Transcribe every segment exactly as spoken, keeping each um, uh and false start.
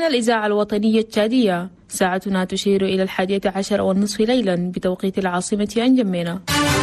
من الإذاعة الوطنية التشادية، ساعتنا تشير إلى الحادية عشر والنصف ليلا بتوقيت العاصمة أنجمينا.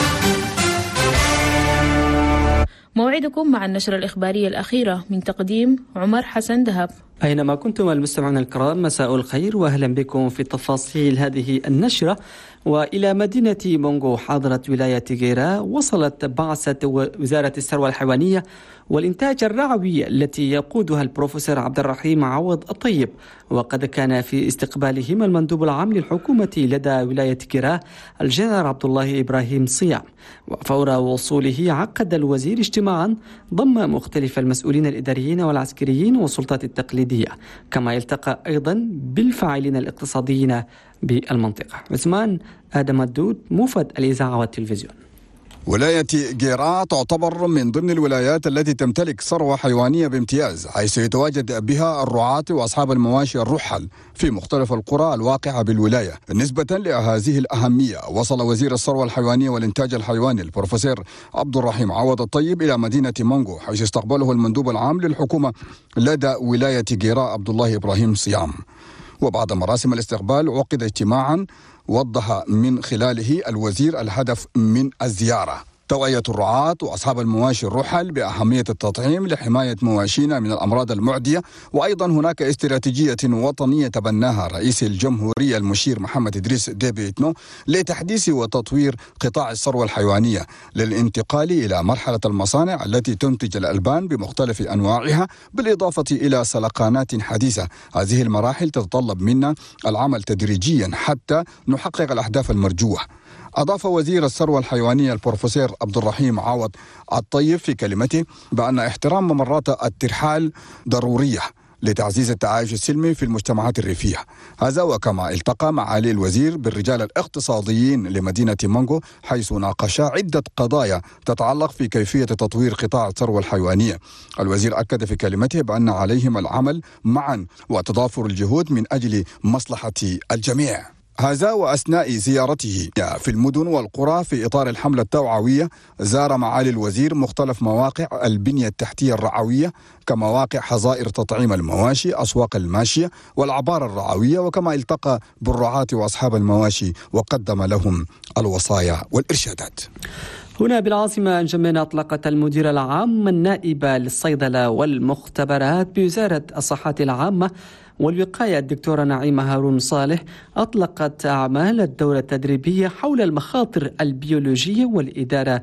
موعدكم مع النشرة الإخبارية الأخيرة من تقديم عمر حسن دهب. أينما كنتم المستمعون الكرام، مساء الخير وأهلا بكم في تفاصيل هذه النشرة. وإلى مدينة مونغو حاضرة ولاية غيرا وصلت بعثة وزارة الثروة الحيوانية والإنتاج الرعوي التي يقودها البروفيسور عبد الرحيم عوض الطيب، وقد كان في استقبالهم المندوب العام للحكومة لدى ولاية غيرا الجنرال عبد الله إبراهيم صيام. وفور وصوله عقد الوزير اجتماعا ضم مختلف المسؤولين الإداريين والعسكريين والسلطات التقليدية، كما يلتقى أيضا بالفاعلين الاقتصاديين بالمنطقة. عثمان آدم الدود، موفد الإذاعة والتلفزيون. ولاية غيرا تعتبر من ضمن الولايات التي تمتلك ثروة حيوانية بامتياز، حيث يتواجد بها الرعاة وأصحاب المواشي الرحل في مختلف القرى الواقعة بالولاية. نسبة لهذه الأهمية، وصل وزير الثروة الحيوانية والإنتاج الحيواني البروفيسور عبد الرحيم عوض الطيب إلى مدينة مونغو، حيث استقبله المندوب العام للحكومة لدى ولاية غيرا عبد الله إبراهيم صيام. وبعد مراسم الاستقبال عقد اجتماعا وضح من خلاله الوزير الهدف من الزيارة: توعية الرعاة وأصحاب المواشي الرحل بأهمية التطعيم لحماية مواشينا من الأمراض المعدية. وأيضا هناك استراتيجية وطنية تبناها رئيس الجمهورية المشير محمد إدريس ديبي إتنو لتحديث وتطوير قطاع الثروة الحيوانية للانتقال إلى مرحلة المصانع التي تنتج الألبان بمختلف أنواعها، بالإضافة إلى سلقانات حديثة. هذه المراحل تتطلب منا العمل تدريجيا حتى نحقق الأهداف المرجوة. أضاف وزير الثروة الحيوانية البروفيسور عبد الرحيم عوض الطيب في كلمته بأن احترام ممرات الترحال ضرورية لتعزيز التعايش السلمي في المجتمعات الريفية. هذا وكما التقى معالي الوزير بالرجال الاقتصاديين لمدينة مونغو، حيث ناقشا عدة قضايا تتعلق في كيفية تطوير قطاع الثروة الحيوانية. الوزير أكد في كلمته بأن عليهم العمل معا وتضافر الجهود من أجل مصلحة الجميع. هذا وأثناء زيارته في المدن والقرى في إطار الحملة التوعوية، زار معالي الوزير مختلف مواقع البنية التحتية الرعوية كمواقع حظائر تطعيم المواشي، أسواق الماشية والعبارة الرعوية، وكما التقى بالرعاة وأصحاب المواشي وقدم لهم الوصايا والإرشادات. هنا بالعاصمة أنجمينا أطلقت المدير العام النائبة للصيدلة والمختبرات بوزارة الصحة العامة والوقاية الدكتورة نعيمة هارون صالح أطلقت أعمال الدورة التدريبية حول المخاطر البيولوجية والإدارة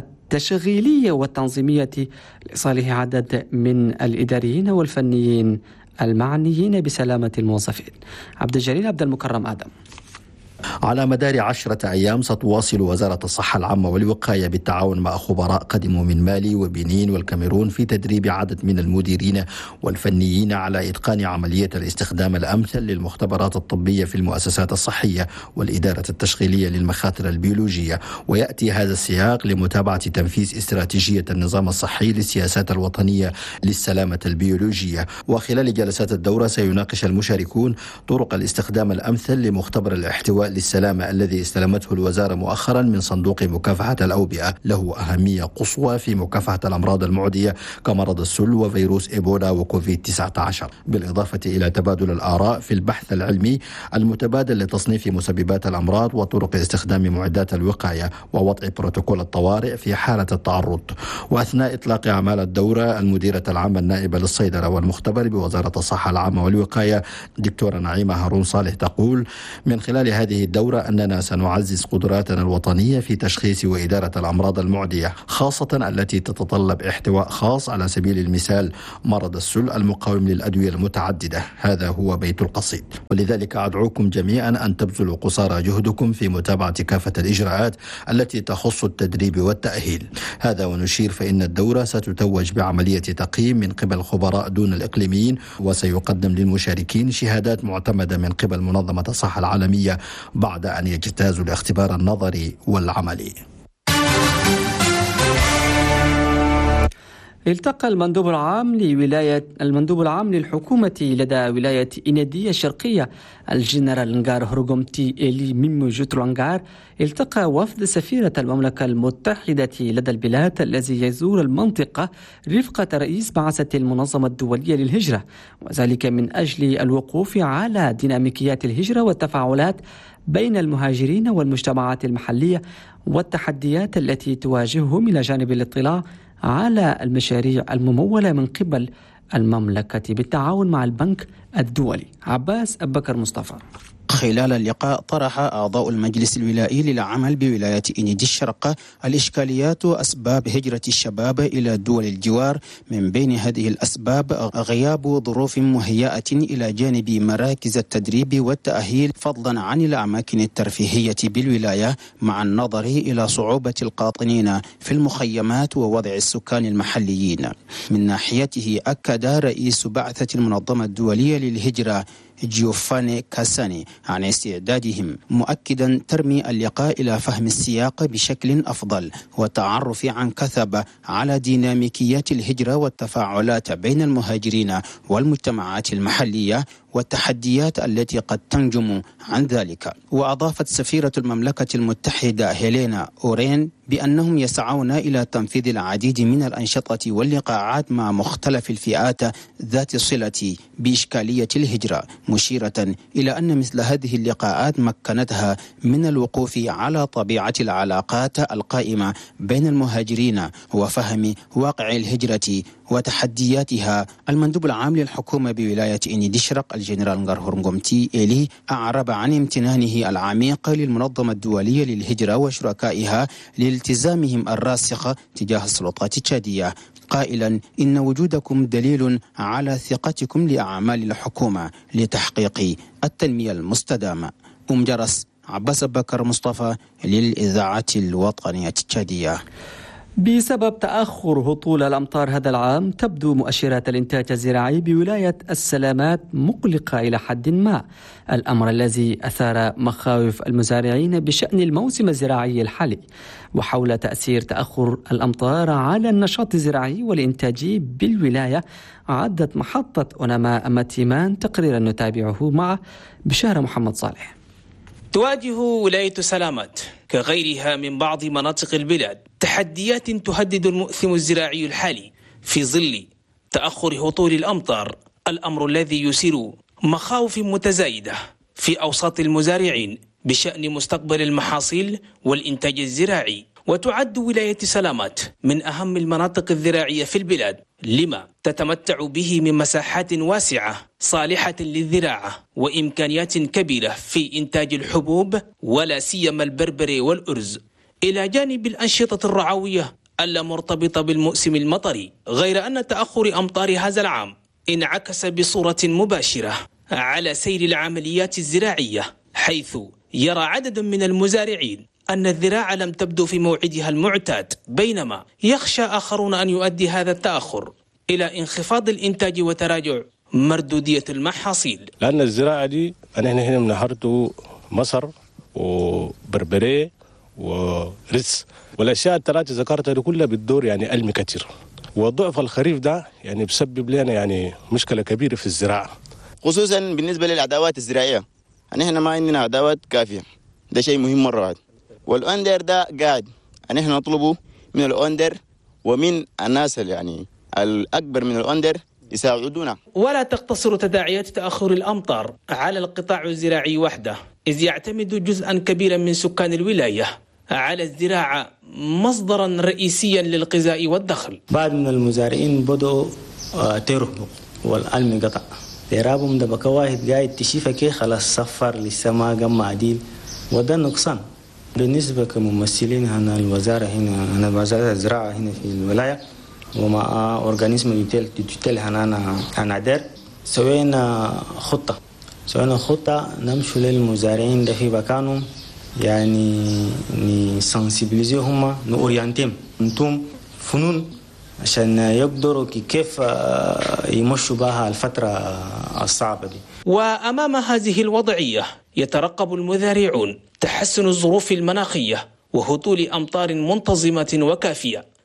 التشغيلية والتنظيمية لصالح عدد من الإداريين والفنيين المعنيين بسلامة الموظفين. عبد الجليل عبد المكرم آدم. على مدار عشرة أيام ستواصل وزارة الصحة العامة والوقاية بالتعاون مع خبراء قدموا من مالي وبنين والكاميرون في تدريب عدد من المديرين والفنيين على إتقان عملية الاستخدام الأمثل للمختبرات الطبية في المؤسسات الصحية والإدارة التشغيلية للمخاطر البيولوجية. ويأتي هذا السياق لمتابعة تنفيذ استراتيجية النظام الصحي للسياسات الوطنية للسلامة البيولوجية. وخلال جلسات الدورة سيناقش المشاركون طرق الاستخدام الأمثل لمختبر الاحتواء للسلامة الذي استلمته الوزارة مؤخرا من صندوق مكافحة الأوبئة، له أهمية قصوى في مكافحة الأمراض المعدية كمرض السل وفيروس إيبولا وكوفيد تسعة عشر، بالإضافة إلى تبادل الآراء في البحث العلمي المتبادل لتصنيف مسببات الأمراض وطرق استخدام معدات الوقاية ووضع بروتوكول الطوارئ في حالة التعرض. وأثناء إطلاق أعمال الدورة، المديرة العامة النائبة للصيدلة والمختبر بوزارة الصحة العامة والوقاية دكتورة نعيمة هارون صالح تقول: من خلال هذه الدورة أننا سنعزز قدراتنا الوطنية في تشخيص وإدارة الأمراض المعدية، خاصة التي تتطلب احتواء خاص، على سبيل المثال مرض السل المقاوم للأدوية المتعددة. هذا هو بيت القصيد. ولذلك أدعوكم جميعا أن تبذلوا قصارى جهدكم في متابعة كافة الإجراءات التي تخص التدريب والتأهيل. هذا ونشير فإن الدورة ستتوج بعملية تقييم من قبل خبراء دون الإقليميين، وسيقدم للمشاركين شهادات معتمدة من قبل منظمة الصحة العالمية بعد أن يجتازوا الاختبار النظري والعملي. التقى المندوب العام لولاية المندوب العام للحكومة لدى ولاية إنيدية الشرقية الجنرال نغار هروغومتي إلي ميمو جوترانغار التقى وفد سفيرة المملكة المتحدة لدى البلاد الذي يزور المنطقة رفقة رئيس بعثة المنظمة الدولية للهجرة، وذلك من أجل الوقوف على ديناميكيات الهجرة والتفاعلات بين المهاجرين والمجتمعات المحلية والتحديات التي تواجههم، إلى جانب الاطلاع على المشاريع الممولة من قبل المملكة بالتعاون مع البنك الدولي. عباس أبكر مصطفى. خلال اللقاء طرح أعضاء المجلس الولائي للعمل بولاية إنيدي الشرق الإشكاليات وأسباب هجرة الشباب إلى دول الجوار، من بين هذه الأسباب غياب ظروف مهيئة إلى جانب مراكز التدريب والتأهيل، فضلا عن الأماكن الترفيهية بالولاية، مع النظر إلى صعوبة القاطنين في المخيمات ووضع السكان المحليين. من ناحيته أكد رئيس بعثة المنظمة الدولية للهجرة جيوفاني كاساني عن استعدادهم، مؤكدا ترمي اللقاء إلى فهم السياق بشكل أفضل والتعرف عن كثب على ديناميكيات الهجرة والتفاعلات بين المهاجرين والمجتمعات المحلية والتحديات التي قد تنجم عن ذلك. وأضافت سفيرة المملكة المتحدة هيلينا أورين بأنهم يسعون إلى تنفيذ العديد من الأنشطة واللقاءات مع مختلف الفئات ذات الصلة بإشكالية الهجرة، مشيرة إلى أن مثل هذه اللقاءات مكنتها من الوقوف على طبيعة العلاقات القائمة بين المهاجرين وفهم واقع الهجرة وتحدياتها. المندوب العام للحكومة بولاية إنيدي الشرق الجنرال نغار هروغومتي إلي أعرب عن امتنانه العميق للمنظمة الدولية للهجرة وشركائها لالتزامهم الراسخ تجاه السلطات التشادية، قائلا إن وجودكم دليل على ثقتكم لأعمال الحكومة لتحقيق التنمية المستدامة. أم جرس، عباس بكر مصطفى للإذاعة الوطنية التشادية. بسبب تأخر هطول الأمطار هذا العام تبدو مؤشرات الإنتاج الزراعي بولاية السلامات مقلقة إلى حد ما، الأمر الذي أثار مخاوف المزارعين بشأن الموسم الزراعي الحالي وحول تأثير تأخر الأمطار على النشاط الزراعي والإنتاجي بالولاية. عدت محطة أوناما أماتيمان تقريرا نتابعه مع بشارة محمد صالح. تواجه ولاية سلامات كغيرها من بعض مناطق البلاد تحديات تهدد الموسم الزراعي الحالي في ظل تأخر هطول الأمطار، الأمر الذي يثير مخاوف متزايدة في أوساط المزارعين بشأن مستقبل المحاصيل والإنتاج الزراعي. وتعد ولاية سلامات من أهم المناطق الزراعية في البلاد لما تتمتع به من مساحات واسعة صالحة للزراعة وإمكانيات كبيرة في إنتاج الحبوب ولا سيما البربر والأرز، إلى جانب الأنشطة الرعوية المرتبطة بالموسم المطري. غير أن تأخر أمطار هذا العام انعكس بصورة مباشرة على سير العمليات الزراعية، حيث يرى عدد من المزارعين أن الزراعة لم تبدو في موعدها المعتاد، بينما يخشى آخرون أن يؤدي هذا التأخر إلى انخفاض الإنتاج وتراجع مردودية المحاصيل. لأن الزراعة دي أنا هنا من هرتو مصر وبربرية ورز، والأشياء الثلاثة ذكرتها دي كلها بتدور يعني ألم كتير، وضعف الخريف ده يعني بسبب لنا يعني مشكلة كبيرة في الزراعة، خصوصا بالنسبة للأدوات الزراعية. يعني إحنا ما عندنا أدوات كافية، ده شيء مهم مرة واحد. والأندر ده قاعد يعني إحنا نطلبه من الأندر ومن الناس يعني الأكبر من الأندر يساعدونا. ولا تقتصر تداعيات تأخر الأمطار على القطاع الزراعي وحده، إذ يعتمد جزءا كبيرا من سكان الولاية على الزراعة مصدرا رئيسيا للغذاء والدخل. بعض من المزارعين بدأوا ترهبوا والألم قطع، ترابهم ده بقى واحد قاعد تشيفه كي خلاص صفر لسه ما قام عديل، وده نقصان. بالنسبة كممثلين هنا الوزارة هنا هنا وزارة الزراعة هنا في الولاية ومع أورجانيزم يتل هنا هنعدر سوينا خطة سوينا خطة نمشي للمزارعين ده في مكانهم، يعني نسنسيبليزيهم نورينتهم انتم فنون عشان يقدروا كيف يمشوا بها الفترة الصعبة دي. وأمام هذه الوضعية يترقب المزارعون تحسن الظروف المناخية وهطول أمطار منتظمة وكافية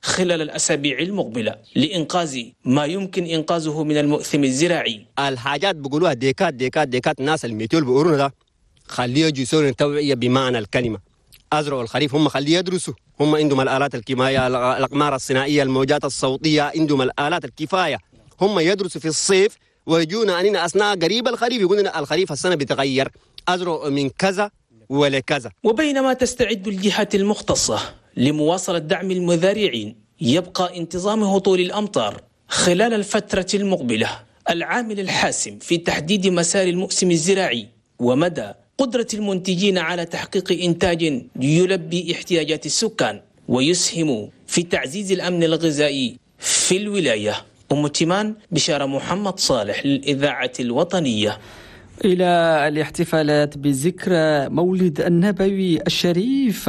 خلال الأسابيع المقبلة لإنقاذ ما يمكن إنقاذه من المؤثم الزراعي. الحاجات بيقولوها ديكات ديكات ديكات الناس الميتول بيقولون ده خليه يجوا يسوون توعية بمعنى الكلمة. أزرعوا الخريف هم خليه يدرسوا، هم عندهم الآلات الكيميائية، الأقمار الصناعية، الموجات الصوتية، عندهم الآلات الكفاية، هم يدرسوا في الصيف ويجونا أننا أثناء قريب الخريف يقولون الخريف السنة بيتغير، أزرعوا من كذا ولكذا. وبينما تستعد الجهات المختصة لمواصلة دعم المزارعين، يبقى انتظام هطول الأمطار خلال الفترة المقبلة العامل الحاسم في تحديد مسار الموسم الزراعي ومدى قدرة المنتجين على تحقيق إنتاج يلبي احتياجات السكان ويسهم في تعزيز الأمن الغذائي في الولاية. أم تيمان، بشارة محمد صالح للإذاعة الوطنية. إلى الاحتفالات بذكرى مولد النبوي الشريف،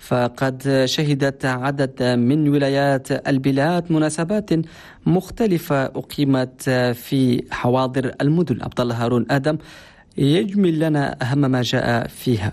فقد شهدت عدد من ولايات البلاد مناسبات مختلفة أقيمت في حواضر المدن. عبد الله هارون آدم يجمل لنا أهم ما جاء فيها.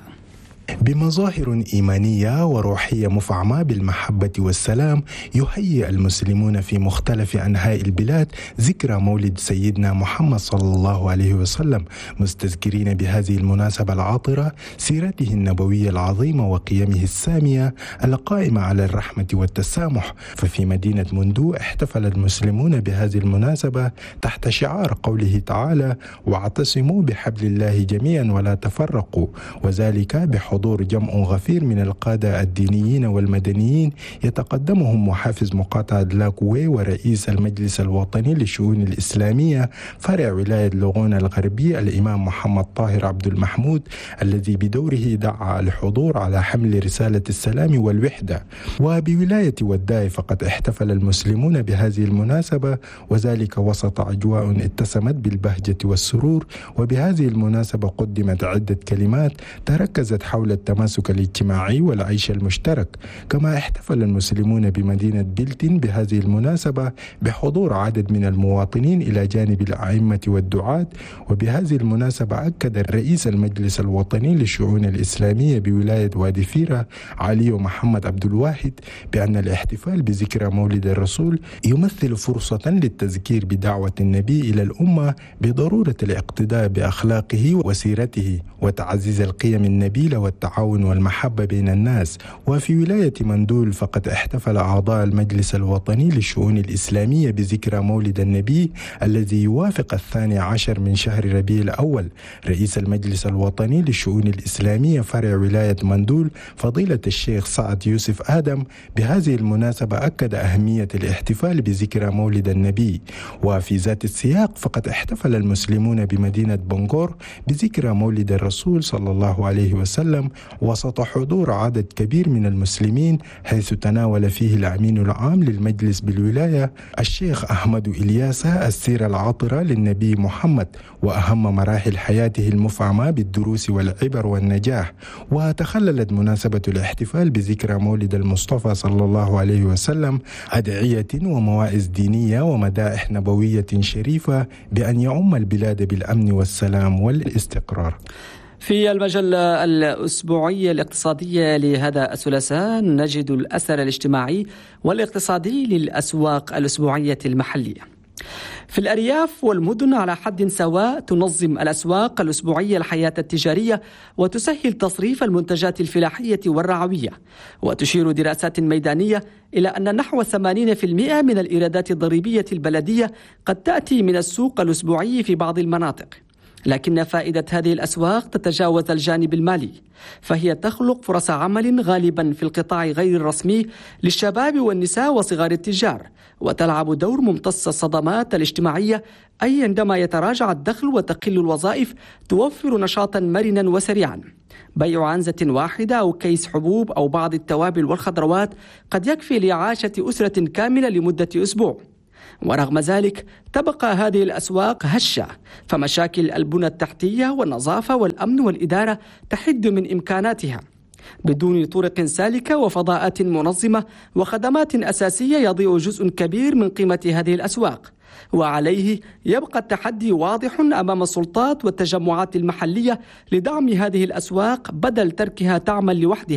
بمظاهر إيمانية وروحية مفعمة بالمحبة والسلام، يهيئ المسلمون في مختلف أنحاء البلاد ذكرى مولد سيدنا محمد صلى الله عليه وسلم، مستذكرين بهذه المناسبة العاطرة سيرته النبوية العظيمة وقيمه السامية القائمة على الرحمة والتسامح. ففي مدينة مندو احتفل المسلمون بهذه المناسبة تحت شعار قوله تعالى: واعتصموا بحبل الله جميعا ولا تفرقوا، وذلك بحضور حضور جمع غفير من القادة الدينيين والمدنيين يتقدمهم محافظ مقاطعة لاكوي ورئيس المجلس الوطني للشؤون الإسلامية فرع ولاية لغون الغربي الإمام محمد طاهر عبد المحمود، الذي بدوره دعا الحضور على حمل رسالة السلام والوحدة. وبولاية وداي فقد احتفل المسلمون بهذه المناسبة، وذلك وسط أجواء اتسمت بالبهجة والسرور. وبهذه المناسبة قدمت عدة كلمات تركزت حول التماسك الاجتماعي والعيش المشترك. كما احتفل المسلمون بمدينة بلتين بهذه المناسبة بحضور عدد من المواطنين إلى جانب الأئمة والدعاة. وبهذه المناسبة أكد الرئيس المجلس الوطني للشؤون الإسلامية بولاية وادي فيرة علي محمد عبد الواحد بأن الاحتفال بذكرى مولد الرسول يمثل فرصة للتذكير بدعوة النبي إلى الأمة بضرورة الاقتداء بأخلاقه وسيرته وتعزيز القيم النبيلة والتعاون والمحبة بين الناس. وفي ولاية مندول فقد احتفل أعضاء المجلس الوطني للشؤون الإسلامية بذكرى مولد النبي الذي يوافق الثاني عشر من شهر ربيع الأول. رئيس المجلس الوطني للشؤون الإسلامية فرع ولاية مندول فضيلة الشيخ سعد يوسف آدم بهذه المناسبة أكد أهمية الاحتفال بذكرى مولد النبي. وفي ذات السياق فقد احتفل المسلمون بمدينة بنغور بذكرى مولد الرسول صلى الله عليه وسلم وسط حضور عدد كبير من المسلمين، حيث تناول فيه الأمين العام للمجلس بالولاية الشيخ أحمد إلياس السيرة العاطرة للنبي محمد وأهم مراحل حياته المفعمة بالدروس والعبر والنجاح. وتخللت مناسبة الاحتفال بذكرى مولد المصطفى صلى الله عليه وسلم أدعية ومواعظ دينية ومدائح نبوية شريفة بأن يعم البلاد بالأمن والسلام والاستقرار. في المجلة الأسبوعية الاقتصادية لهذا الثلاثاء نجد الأثر الاجتماعي والاقتصادي للأسواق الأسبوعية المحلية. في الأرياف والمدن على حد سواء تنظم الأسواق الأسبوعية الحياة التجارية وتسهل تصريف المنتجات الفلاحية والرعوية. وتشير دراسات ميدانية إلى أن نحو ثمانين بالمئة من الإيرادات الضريبية البلدية قد تأتي من السوق الأسبوعي في بعض المناطق. لكن فائدة هذه الأسواق تتجاوز الجانب المالي، فهي تخلق فرص عمل غالبا في القطاع غير الرسمي للشباب والنساء وصغار التجار، وتلعب دور ممتص الصدمات الاجتماعية، أي عندما يتراجع الدخل وتقل الوظائف توفر نشاطا مرنا وسريعا. بيع عنزة واحدة أو كيس حبوب أو بعض التوابل والخضروات قد يكفي لإعاشة أسرة كاملة لمدة أسبوع. ورغم ذلك تبقى هذه الأسواق هشة، فمشاكل البنى التحتية والنظافة والأمن والإدارة تحد من إمكاناتها. بدون طرق سالكة وفضاءات منظمة وخدمات أساسية يضيع جزء كبير من قيمة هذه الأسواق. وعليه يبقى التحدي واضح أمام السلطات والتجمعات المحلية لدعم هذه الأسواق بدل تركها تعمل لوحدها.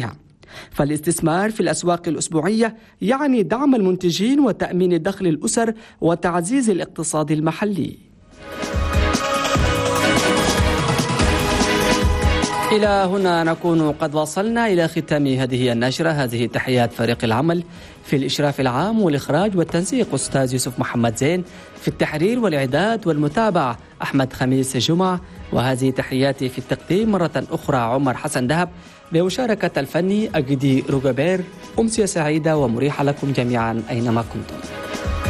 فالاستثمار في الأسواق الأسبوعية يعني دعم المنتجين وتأمين دخل الأسر وتعزيز الاقتصاد المحلي. إلى هنا نكون قد وصلنا إلى ختام هذه النشرة. هذه تحيات فريق العمل في الإشراف العام والإخراج والتنسيق أستاذ يوسف محمد زين، في التحرير والإعداد والمتابعة أحمد خميس جمعة، وهذه تحياتي في التقديم مرة أخرى عمر حسن دهب، بمشاركة الفني أجدي روغابير. أمسية سعيدة ومريحة لكم جميعا أينما كنتم.